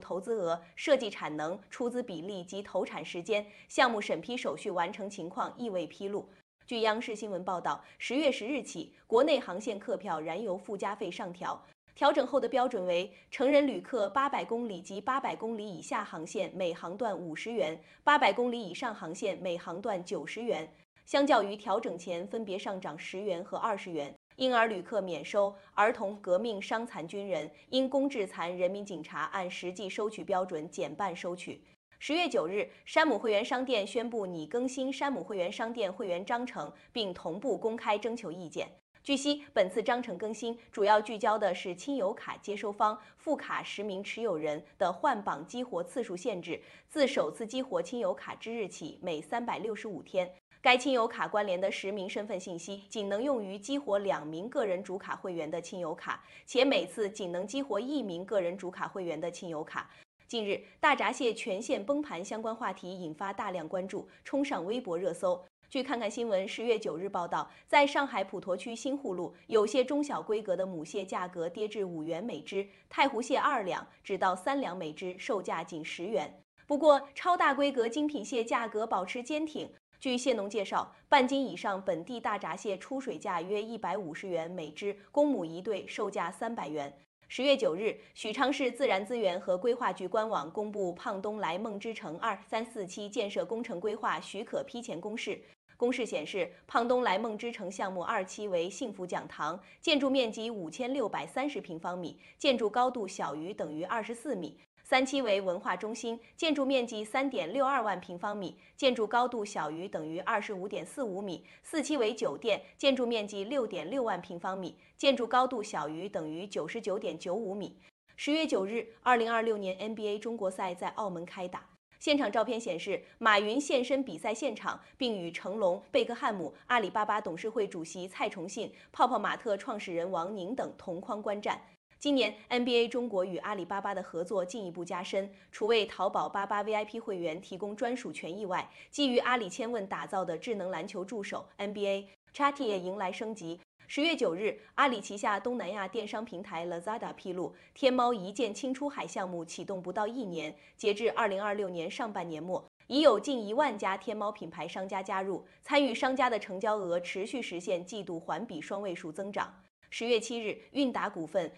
投资额、设计产能、出资比例及投产时间、项目审批手续完成情况亦未披露。据央视新闻报道，10月10日起，国内航线客票燃油附加费上调。调整后的标准为：成人旅客800公里及800公里以下航线每航段50元，800公里以上航线每航段90元。相较于调整前分别上涨10元和20元。婴儿旅客免收，儿童、革命、伤残军人、因公致残人民警察按实际收取标准减半收取。10月9日，山姆会员商店宣布拟更新山姆会员商店会员章程，并同步公开征求意见。据悉，本次章程更新主要聚焦的是亲友卡接收方副卡实名持有人的换绑激活次数限制，自首次激活亲友卡之日起每365天。该亲友卡关联的实名身份信息仅能用于激活2名个人主卡会员的亲友卡，且每次仅能激活1名个人主卡会员的亲友卡。近日，大闸蟹全线崩盘相关话题引发大量关注，冲上微博热搜。据看看新闻10月9日报道，在上海普陀区新沪路，有些中小规格的母蟹价格跌至5元每只，太湖蟹2两只到3两每只，售价仅10元。不过，超大规格精品蟹价格保持坚挺。据蟹农介绍，半斤以上本地大闸蟹出水价约150元每只，公母1对，售价300元。10月9日，许昌市自然资源和规划局官网公布胖东来梦之城2、3、4期建设工程规划许可批前公示。公示显示，胖东来梦之城项目2期为幸福讲堂，建筑面积5630平方米，建筑高度小于等于24米。3期为文化中心，建筑面积3.62万平方米，建筑高度小于等于25.45米。4期为酒店，建筑面积6.6万平方米，建筑高度小于等于99.95米。10月9日，2026年 NBA 中国赛在澳门开打。现场照片显示，马云现身比赛现场，并与成龙、贝克汉姆、阿里巴巴董事会主席蔡崇信、泡泡玛特创始人王宁等同框观战。今年 NBA 中国与阿里巴巴的合作进一步加深，除为淘宝88 VIP 会员提供专属权益外，基于阿里千问打造的智能篮球助手 NBA Chatty 也迎来升级。10月9日，阿里旗下东南亚电商平台 Lazada 披露，天猫一键轻出海项目启动不到1年，截至2026年上半年末，已有近1万家天猫品牌商家加入，参与商家的成交额持续实现季度环比双位数增长。10月7日，韵达股份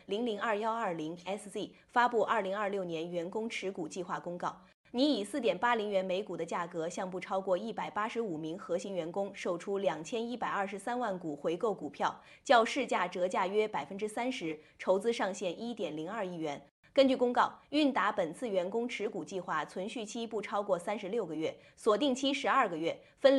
002120SZ 发布2026年员工持股计划公告，拟以4.80元每股的价格向不超过185名核心员工售出2123万股回购股票，较市价折价约30%，筹资上限1.02亿元。根据公告，韵达本次员工持股计划存续期不超过36个月，锁定期12个月，分